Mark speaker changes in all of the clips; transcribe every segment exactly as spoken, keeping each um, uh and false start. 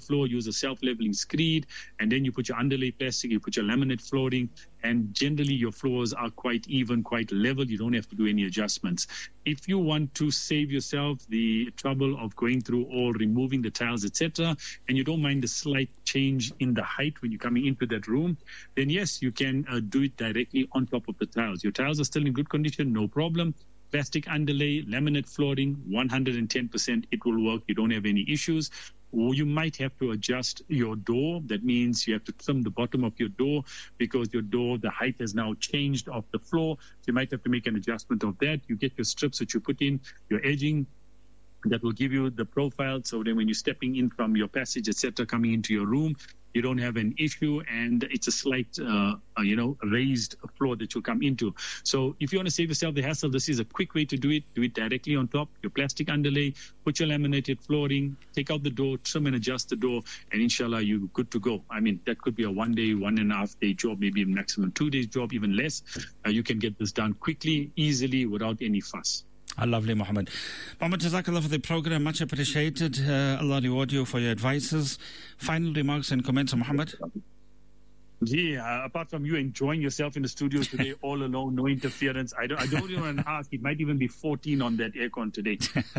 Speaker 1: floor, use a self-leveling screed, and then you put your underlay plastic, you put your laminate flooring, and generally your floors are quite even, quite level. You don't have to do any adjustments. If you want to save yourself the trouble of going through all, removing the tiles, et cetera, and you don't mind the slight change in the height when you're coming into that room, then yes, you can uh, do it directly on top of the tiles. Your tiles are still in good condition, no problem. Plastic underlay, laminate flooring, one hundred ten percent, it will work. You don't have any issues. Or you might have to adjust your door. That means you have to trim the bottom of your door because your door, the height has now changed off the floor. So you might have to make an adjustment of that. You get your strips that you put in, your edging, that will give you the profile. So then when you're stepping in from your passage, et cetera, coming into your room, you don't have an issue, and it's a slight, uh, uh, you know, raised floor that you'll come into. So if you want to save yourself the hassle, this is a quick way to do it. Do it directly on top, your plastic underlay, put your laminated flooring, take out the door, trim and adjust the door, and inshallah, you're good to go. I mean, that could be a one day, one and a half day job, maybe maximum two days job, even less. Uh, you can get this done quickly, easily, without any fuss.
Speaker 2: Oh, lovely, Muhammad. Muhammad, Jazakallah for the program. Much appreciated. Uh, Allah reward you for your advices. Final remarks and comments, Muhammad?
Speaker 1: Yeah, apart from you enjoying yourself in the studio today, all alone, no interference. I don't, I don't even want to ask. It might even be fourteen on that aircon today.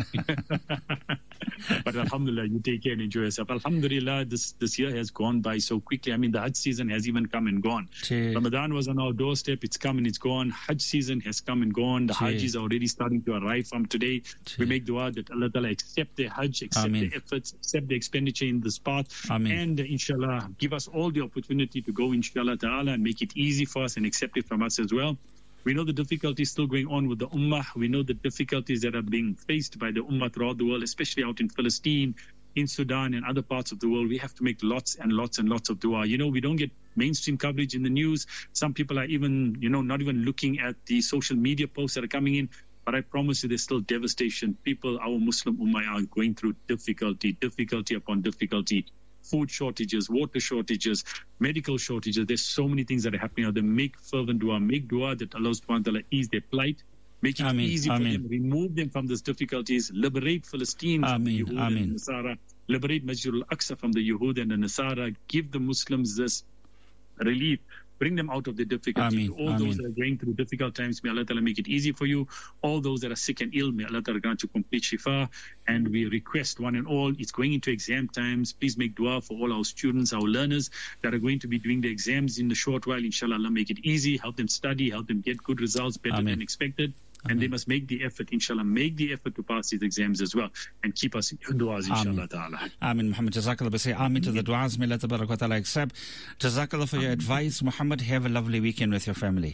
Speaker 1: But alhamdulillah, you take care and enjoy yourself. Alhamdulillah, this this year has gone by so quickly. I mean, the Hajj season has even come and gone. Cheers. Ramadan was on our doorstep. It's come and it's gone. Hajj season has come and gone. The Cheers. Hajjis are already starting to arrive from today. Cheers. We make dua that Allah Ta'ala accept their Hajj, accept Ameen. Their efforts, accept the expenditure in this path. Ameen. And uh, inshallah, give us all the opportunity to go inshallah ta'ala and make it easy for us and accept it from us as well. We know the difficulties still going on with the ummah. We know the difficulties that are being faced by the ummah throughout the world, especially out in Palestine, in Sudan and other parts of the world. We have to make lots and lots and lots of dua. You know, we don't get mainstream coverage in the news. Some people are even, you know, not even looking at the social media posts that are coming in. But I promise you, there's still devastation. People, our Muslim ummah, are going through difficulty, difficulty upon difficulty. Food shortages, water shortages, medical shortages. There's so many things that are happening out there. Make fervent dua. Make dua that Allah subhanahu wa ta'ala ease their plight. Make it Ameen. Easy Ameen. For them. Remove them from these difficulties. Liberate Palestine from the Yehud and the Nasara. Liberate Masjid al-Aqsa from the Yehud and the Nasara. Give the Muslims this relief. Bring them out of the difficulty. Ameen. All Ameen. Those that are going through difficult times, may Allah Ta'ala make it easy for you. All those that are sick and ill, may Allah Ta'ala grant you complete shifa. And we request one and all, it's going into exam times. Please make dua for all our students, our learners that are going to be doing the exams in the short while. Inshallah, Allah make it easy. Help them study, help them get good results, better Ameen. Than expected. And Ameen. They must make the effort, inshallah, make the effort to pass these exams as well. And keep us in your du'as, inshallah ta'ala.
Speaker 2: Ameen, Muhammad. Jazakallah. Say Ameen to the du'as. May Allah tabarak wa ta'ala accept. Jazakallah for your advice. Muhammad, have a lovely weekend with your family.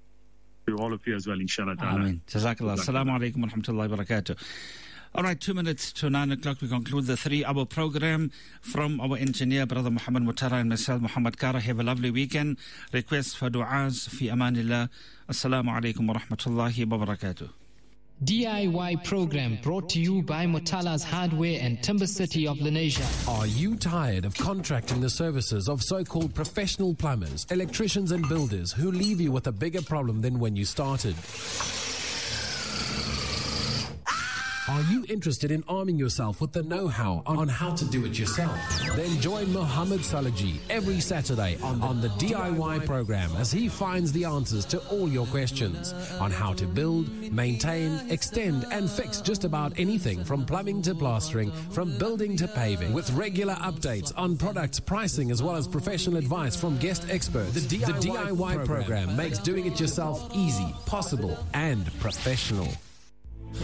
Speaker 1: To all of you as well, inshallah ta'ala.
Speaker 2: Ameen. Jazakallah. Assalamu alaikum wa rahmatullahi wa barakatuh. All right, two minutes to nine o'clock. We conclude the three-hour program from our engineer, Brother Muhammad Mutara, and myself, Muhammad Kara. Have a lovely weekend. Request for du'as fi amanillah. Assalamu alaikum wa rahmatullahi wa barakatuh.
Speaker 3: D I Y program brought to you by Mutala's Hardware and Timber City of Lenasia.
Speaker 4: Are you tired of contracting the services of so-called professional plumbers, electricians and builders who leave you with a bigger problem than when you started? Are you interested in arming yourself with the know-how on how to do it yourself? Then join Muhammad Salaji every Saturday on, on the D I Y program as he finds the answers to all your questions on how to build, maintain, extend and fix just about anything from plumbing to plastering, from building to paving, with regular updates on products, pricing as well as professional advice from guest experts. The D I Y, the D I Y program, program makes doing it yourself easy, possible and professional.